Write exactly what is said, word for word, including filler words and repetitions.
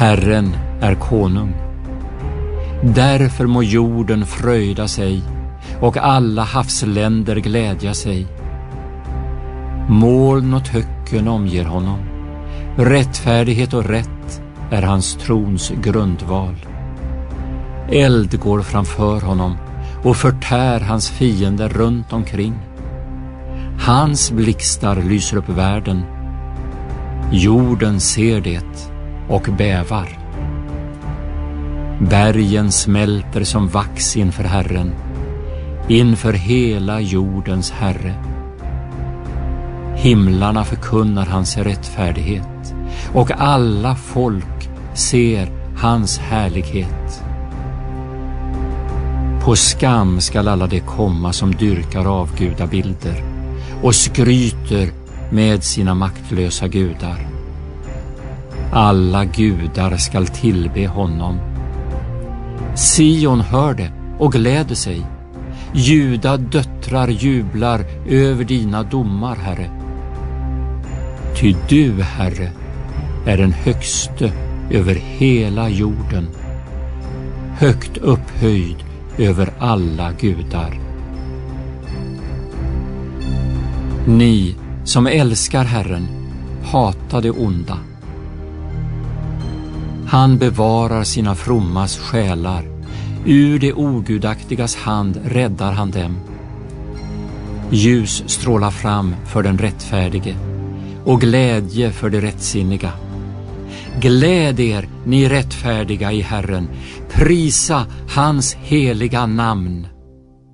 Herren är konung. Därför må jorden fröjda sig och alla havsländer glädja sig. Moln och töcken omger honom. Rättfärdighet och rätt är hans trons grundval. Eld går framför honom och förtär hans fiender runt omkring. Hans blixtar lyser upp världen. Jorden ser det och bävar. Bergen smälter som vax inför Herren, inför hela jordens Herre. Himlarna förkunnar hans rättfärdighet och alla folk ser hans härlighet. På skam skall alla de komma som dyrkar avgudabilder och skryter med sina maktlösa gudar. Alla gudar skall tillbe honom. Sion hör det och gläder sig. Juda döttrar jublar över dina domar, Herre. Ty du, Herre, är den högste över hela jorden, högt upphöjd över alla gudar. Ni som älskar Herren, hata det onda. Han bevarar sina frommas själar. Ur det ogudaktigas hand räddar han dem. Ljus strålar fram för den rättfärdige och glädje för det rättsinniga. Gläd er, ni rättfärdiga i Herren. Prisa hans heliga namn.